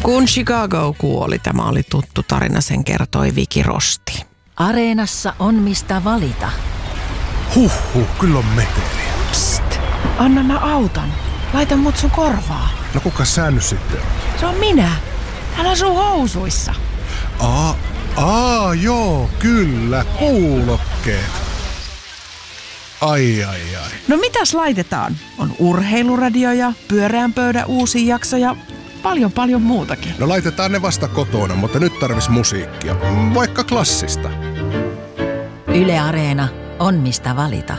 Kun Chicago kuoli, tämä oli tuttu tarina, sen kertoi Viki Rosti. Areenassa on mistä valita. Kyllä on meteliä. Psst, anna mä autan. Laita mut sun korvaa. No kuka sä nyt sitten? Se on minä. Täällä on sun housuissa. Joo, kyllä, kuulokkeet. Ai. No mitäs laitetaan? On urheiluradio ja pyöreän pöydän uusi jakso ja paljon muutakin. No laitetaan ne vasta kotona, mutta nyt tarvis musiikkia. Vaikka klassista. Yle Areena on mistä valita.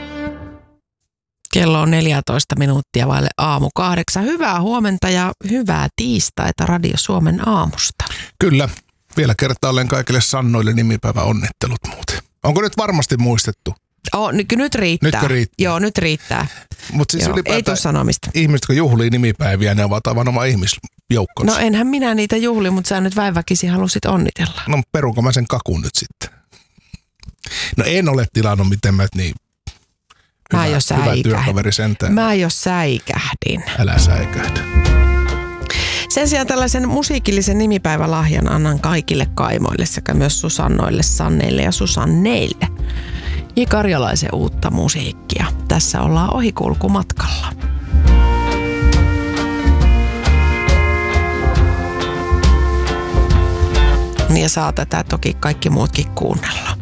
Kello on 14 minuuttia vaille aamu 8. Hyvää huomenta ja hyvää tiistaita Radio Suomen aamusta. Kyllä. Vielä kertaalleen kaikille Sannoille nimipäivä onnittelut muuten. Onko nyt varmasti muistettu? Nyt riittää. Nytkö riittää? Joo, nyt riittää. Mut siis ei tule sanomista. Ihmiset, kun juhlii nimipäiviä, ne ovat aivan oma ihmisjoukkonsa. No enhän minä niitä juhli, mutta sä nyt väiväkisi halusit onnitella. No perunko mä sen kakun nyt sitten? No en ole tilannut miten mä niin hyvä työkaveri sentään. Mä jo säikähdin. Älä säikähdä. Sen sijaan tällaisen musiikillisen nimipäivälahjan annan kaikille kaimoille sekä myös Susannoille, Sanneille ja Susanneille. J. Karjalaisen uutta musiikkia. Tässä ollaan ohikulkumatkalla. Ja saa tätä toki kaikki muutkin kuunnella.